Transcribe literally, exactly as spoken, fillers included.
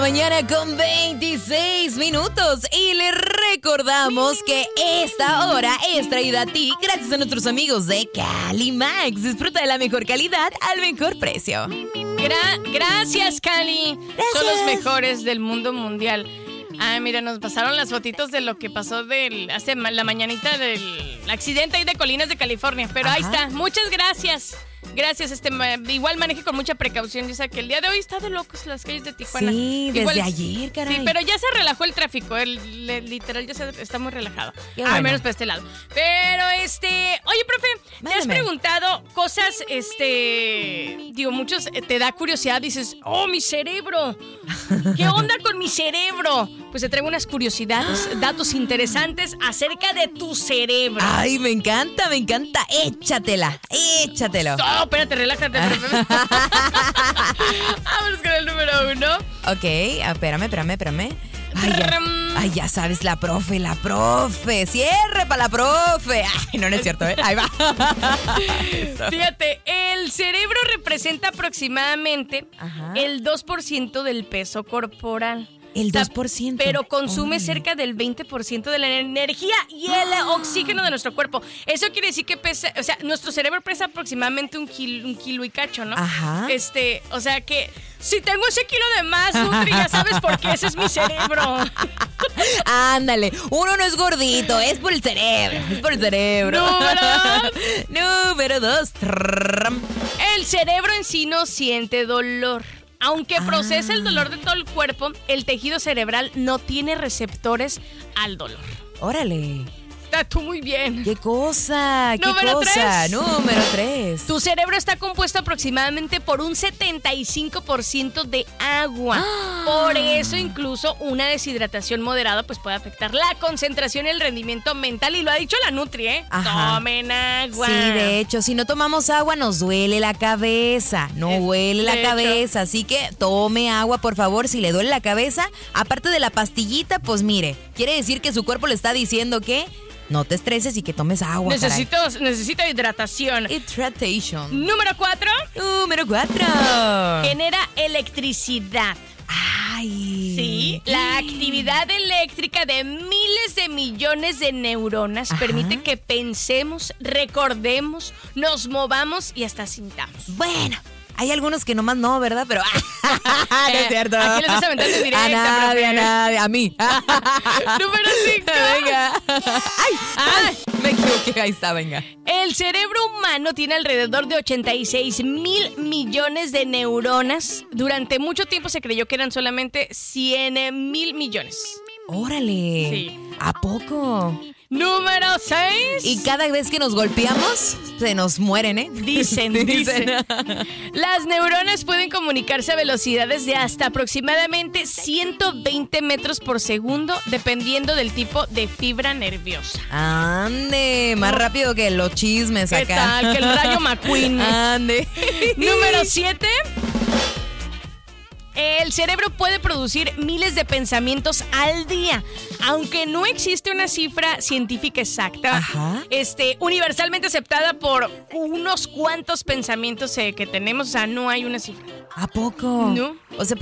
Mañana con veintiséis minutos y le recordamos que esta hora es traída a ti gracias a nuestros amigos de Cali Max. Disfruta de la mejor calidad al mejor precio. Gra- gracias, Cali. Gracias. Son los mejores del mundo mundial. Ah, mira, nos pasaron las fotitos de lo que pasó del, hace ma- la mañanita del accidente ahí de Colinas de California. Pero Ajá. ahí está. Muchas gracias. Gracias, este ma- igual maneje con mucha precaución. Dice que el día de hoy está de locos las calles de Tijuana. Sí, desde Igual- ayer, caray. Sí, pero ya se relajó el tráfico. El, le- literal ya se, está muy relajado. Qué Al bueno. menos para este lado. Pero este, oye, profe, ¿te has Mándame. preguntado cosas, este, digo, muchos eh, te da curiosidad, dices, oh, mi cerebro, ¿qué onda con mi cerebro? Pues te traigo unas curiosidades, datos interesantes acerca de tu cerebro. Ay, me encanta, me encanta. Échatela, échatelo. No, espérate, relájate, profe. Vamos con el número uno. Ok, espérame, espérame, espérame. Ay ya, Tram. ay, ya sabes, la profe, la profe. Cierre para la profe. Ay, no, no es cierto, ¿eh? Ahí va. Fíjate, el cerebro representa aproximadamente Ajá. el dos por ciento del peso corporal. El O sea, dos por ciento. Pero consume Órale. cerca del veinte por ciento de la energía y el oxígeno de nuestro cuerpo. Eso quiere decir que pesa, o sea, nuestro cerebro pesa aproximadamente un kilo, un kilo y cacho, ¿no? Ajá. Este, o sea que si tengo ese kilo de más, Nutri, ya sabes por qué, ese es mi cerebro. Ándale, uno no es gordito, es por el cerebro, es por el cerebro. Número Número dos. Trrrram. El cerebro en sí no siente dolor. Aunque Ah. procesa el dolor de todo el cuerpo, el tejido cerebral no tiene receptores al dolor. Órale, Está tú muy bien. qué cosa, qué Número cosa. tres. Número tres. Tu cerebro está compuesto aproximadamente por un setenta y cinco por ciento de agua. Por eso incluso una deshidratación moderada pues puede afectar la concentración y el rendimiento mental. Y lo ha dicho la Nutri, ¿eh? Ajá. Tomen agua. Sí, de hecho, si no tomamos agua nos duele la cabeza, no Es- duele la de hecho. cabeza, así que tome agua, por favor, si le duele la cabeza. Aparte de la pastillita, pues mire, quiere decir que su cuerpo le está diciendo que no te estreses y que tomes agua. Necesito, necesito hidratación. caray. Hidratation. Número cuatro. Número cuatro. Genera electricidad. Ay. Sí, la actividad eléctrica de miles de millones de neuronas Ajá. permite que pensemos, recordemos, nos movamos y hasta sintamos. Bueno, hay algunos que nomás no, ¿verdad? Pero no Eh, es cierto. ¿a quién le estás aventando en directa, A nadie, profe? a nadie, a mí. Número cinco. Venga. Ay, ay, me equivoqué. Ahí está, venga. El cerebro humano tiene alrededor de ochenta y seis mil millones de neuronas. Durante mucho tiempo se creyó que eran solamente cien mil millones. Órale. Sí. ¿A poco? Número seis. Y cada vez que nos golpeamos, se nos mueren, ¿eh? Dicen, dicen. Las neuronas pueden comunicarse a velocidades de hasta aproximadamente ciento veinte metros por segundo, dependiendo del tipo de fibra nerviosa. Ande, más rápido que los chismes ¿Qué acá. tal? Que el rayo McQueen. Ande. Número siete. El cerebro puede producir miles de pensamientos al día, aunque no existe una cifra científica exacta, Ajá. este, universalmente aceptada por unos cuantos pensamientos eh, que tenemos, o sea, no hay una cifra. ¿A poco? No. O sea,